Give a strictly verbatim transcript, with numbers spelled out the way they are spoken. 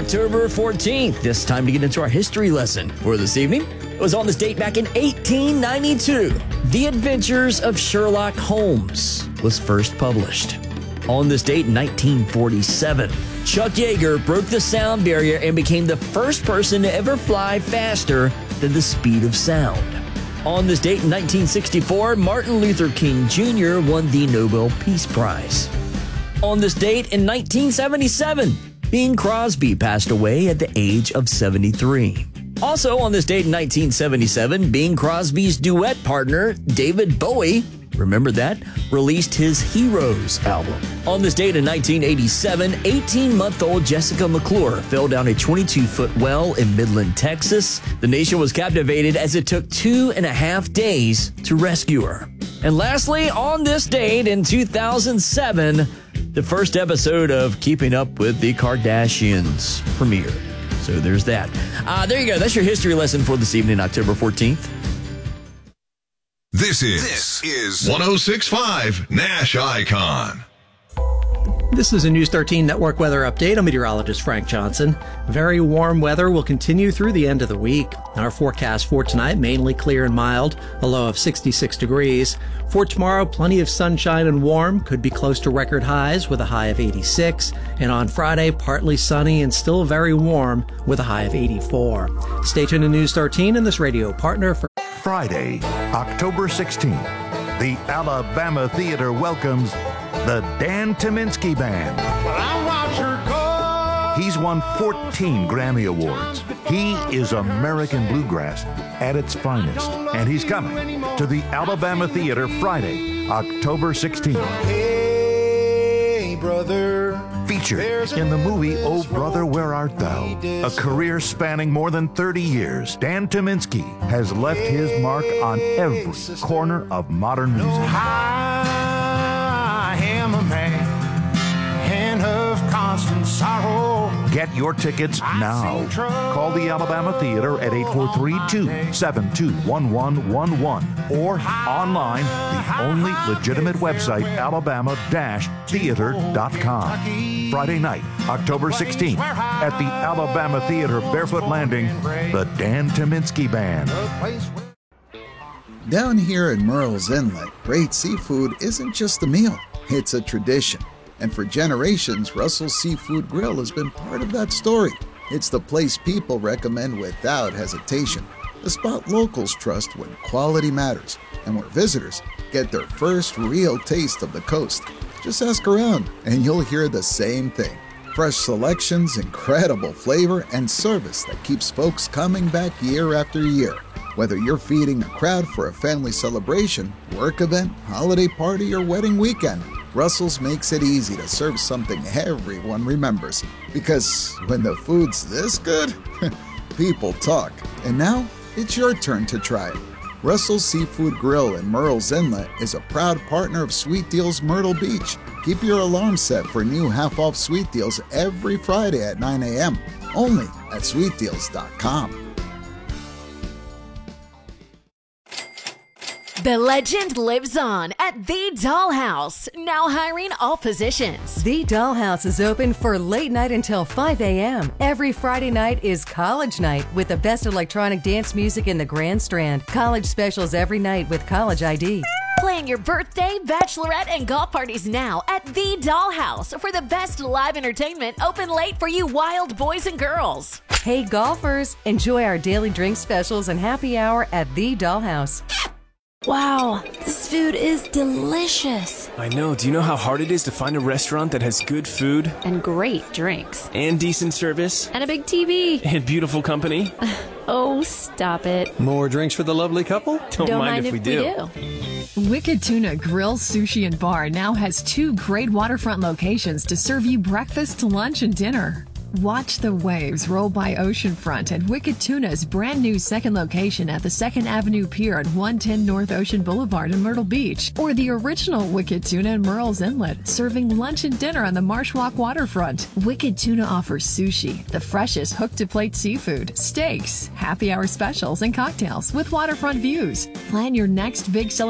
October fourteenth. This time to get into our history lesson for this evening. It was on this date back in eighteen ninety-two. The Adventures of Sherlock Holmes was first published. On this date in nineteen forty-seven, Chuck Yeager broke the sound barrier and became the first person to ever fly faster than the speed of sound. On this date in nineteen sixty-four, Martin Luther King Junior won the Nobel Peace Prize. On this date in nineteen seventy-seven, Bing Crosby passed away at the age of seventy-three. Also on this date in nineteen seventy-seven, Bing Crosby's duet partner, David Bowie, remember that, released his Heroes album. On this date in nineteen eighty-seven, eighteen-month-old Jessica McClure fell down a twenty-two-foot well in Midland, Texas. The nation was captivated as it took two and a half days to rescue her. And lastly, on this date in two thousand seven, the first episode of Keeping Up with the Kardashians premiered. So there's that. Uh, there you go. That's your history lesson for this evening, October fourteenth. This is, this is one oh six point five Nash Icon. This is a News thirteen Network weather update. I'm meteorologist Frank Johnson. Very warm weather will continue through the end of the week. Our forecast for tonight, mainly clear and mild, a low of sixty-six degrees. For tomorrow, plenty of sunshine and warm, could be close to record highs with a high of eighty-six. And on Friday, partly sunny and still very warm with a high of eighty-four. Stay tuned to News thirteen and this radio partner for Friday, October sixteenth. The Alabama Theater welcomes the Dan Tyminski Band. He's won fourteen Grammy Awards. He is American bluegrass at its finest. And he's coming to the Alabama Theater Friday, October sixteenth. Hey, brother. Featured in the movie Oh Brother, Where Art Thou? A career spanning more than thirty years, Dan Tyminski has left his mark on every corner of modern music. I am a man, and of constant sorrow. Get your tickets now. Call the Alabama Theater at eight four three, two seven two, one one one one or online, the only legitimate website, alabama dash theater dot com. Friday night, October sixteenth, at the Alabama Theater Barefoot Landing, the Dan Tyminski Band. Down here in Murrells Inlet, great seafood isn't just a meal, it's a tradition. And for generations, Russell's Seafood Grill has been part of that story. It's the place people recommend without hesitation, the spot locals trust when quality matters, and where visitors get their first real taste of the coast. Just ask around, and you'll hear the same thing. Fresh selections, incredible flavor, and service that keeps folks coming back year after year. Whether you're feeding a crowd for a family celebration, work event, holiday party, or wedding weekend, Russell's makes it easy to serve something everyone remembers. Because when the food's this good, people talk. And now, it's your turn to try it. Russell's Seafood Grill in Murrells Inlet is a proud partner of Sweet Deals Myrtle Beach. Keep your alarm set for new half-off Sweet Deals every Friday at nine a.m. only at sweet deals dot com. The legend lives on at The Dollhouse, now hiring all positions. The Dollhouse is open for late night until five a.m. Every Friday night is college night with the best electronic dance music in the Grand Strand. College specials every night with college I D. Plan your birthday, bachelorette, and golf parties now at The Dollhouse for the best live entertainment open late for you wild boys and girls. Hey golfers, enjoy our daily drink specials and happy hour at The Dollhouse. Wow, this food is delicious. I know. Do you know how hard it is to find a restaurant that has good food? And great drinks. And decent service. And a big T V. And beautiful company. Oh, stop it. More drinks for the lovely couple? Don't, Don't mind, mind if, if we, we do. do. Wicked Tuna Grill, Sushi, and Bar now has two great waterfront locations to serve you breakfast, lunch, and dinner. Watch the waves roll by oceanfront at Wicked Tuna's brand new second location at the second Avenue Pier at one ten North Ocean Boulevard in Myrtle Beach, or the original Wicked Tuna in Murrells Inlet, serving lunch and dinner on the Marsh Walk waterfront. Wicked Tuna offers sushi, the freshest hook-to-plate seafood, steaks, happy hour specials, and cocktails with waterfront views. Plan your next big celebration